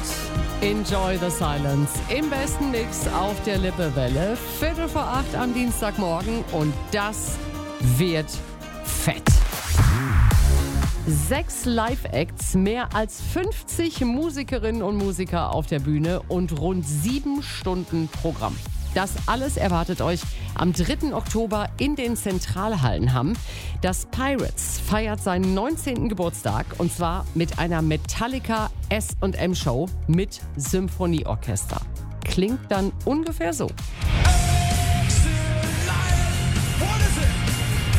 Enjoy the Silence. Im besten Mix auf der Lippewelle. 7:45 am Dienstagmorgen und das wird fett. 6 Live-Acts, mehr als 50 Musikerinnen und Musiker auf der Bühne und rund 7 Stunden Programm. Das alles erwartet euch am 3. Oktober in den Zentralhallen Hamm. Das Pirates feiert seinen 19. Geburtstag und zwar mit einer Metallica S&M-Show mit Symphonieorchester. Klingt dann ungefähr so.